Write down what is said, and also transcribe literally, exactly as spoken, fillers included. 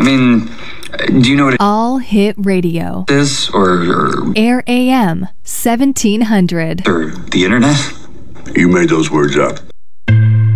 mean, do you know what it All Hit Radio. is? Or, or, Air A M seventeen hundred. or the internet? You made those words up.